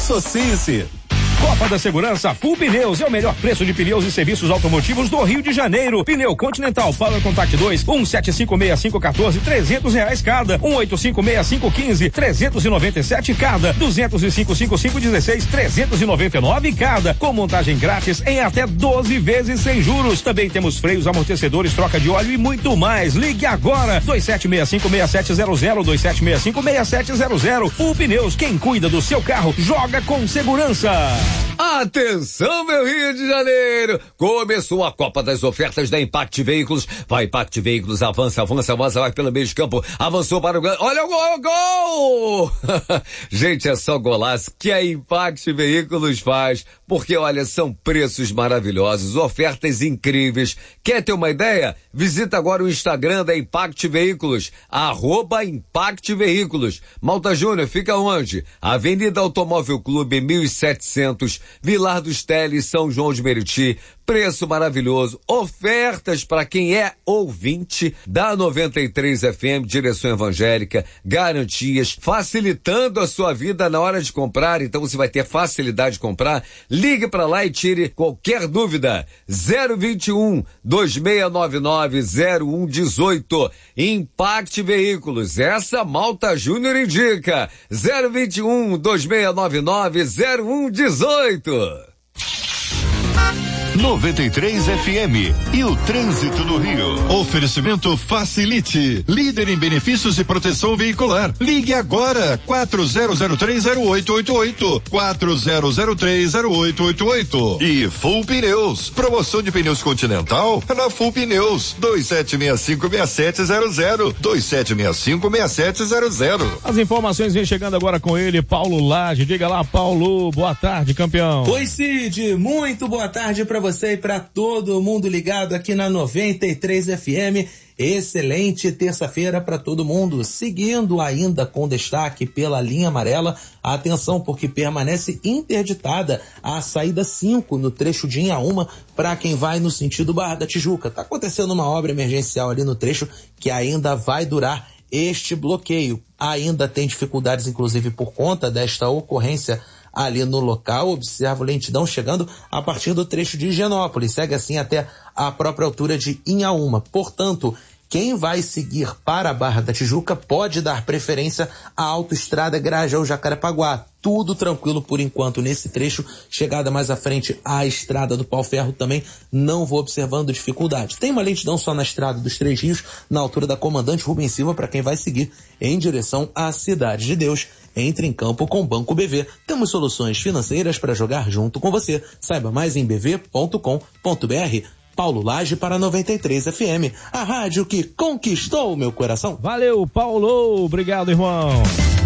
Associe-se. Copa da Segurança Full Pneus é o melhor preço de pneus e serviços automotivos do Rio de Janeiro. Pneu Continental Power Contact 2, 1756514, R$300 cada. 1856515, 397 cada. 2055516, 399 cada. Com montagem grátis em até 12 vezes sem juros. Também temos freios, amortecedores, troca de óleo e muito mais. Ligue agora, 27656700, 27656700. Full Pneus, quem cuida do seu carro, joga com segurança. Atenção, meu Rio de Janeiro! Começou a Copa das Ofertas da Impact Veículos. Vai, Impact Veículos, avança, vai pelo meio de campo, avançou para o gol. Olha o gol! Gente, é só golaço que a Impact Veículos faz, porque olha, são preços maravilhosos, ofertas incríveis. Quer ter uma ideia? Visita agora o Instagram da Impact Veículos, @Impact Veículos. Malta Júnior, fica onde? Avenida Automóvel Clube, 1700, Vilar dos Teles, São João de Meriti. Preço maravilhoso, ofertas para quem é ouvinte da 93 FM, direção evangélica, garantias, facilitando a sua vida na hora de comprar. Então você vai ter facilidade de comprar. Ligue para lá e tire qualquer dúvida. 021 2699 0118. Impact Veículos, essa Malta Júnior indica. 021 2699 0118. 93 FM e o trânsito do Rio. Oferecimento Facilite, líder em benefícios e proteção veicular. Ligue agora, 40030888, 40030888. E Full Pneus, promoção de pneus Continental na Full Pneus, 27656700, 27656700. As informações vêm chegando agora com ele, Paulo Lage. Diga lá, Paulo, boa tarde, campeão. Oi, Cid, muito boa tarde pra você e pra todo mundo ligado aqui na 93 FM. Excelente terça-feira para todo mundo. Seguindo ainda com destaque pela linha amarela, atenção porque permanece interditada a saída 5 no trecho de Inhaúma para quem vai no sentido Barra da Tijuca. Tá acontecendo uma obra emergencial ali no trecho que ainda vai durar este bloqueio. Ainda tem dificuldades, inclusive por conta desta ocorrência ali no local. Observo lentidão chegando a partir do trecho de Higienópolis, segue assim até a própria altura de Inhaúma. Portanto, quem vai seguir para a Barra da Tijuca pode dar preferência à autoestrada Grajaú-Jacarepaguá. Tudo tranquilo por enquanto nesse trecho. Chegada mais à frente à estrada do Pau-Ferro também não vou observando dificuldade. Tem uma lentidão só na estrada dos Três Rios, na altura da Comandante Rubens Silva, para quem vai seguir em direção à Cidade de Deus. Entre em campo com o Banco BV. Temos soluções financeiras para jogar junto com você. Saiba mais em bv.com.br. Paulo Lage para 93 FM, a rádio que conquistou o meu coração. Valeu, Paulo. Obrigado, irmão.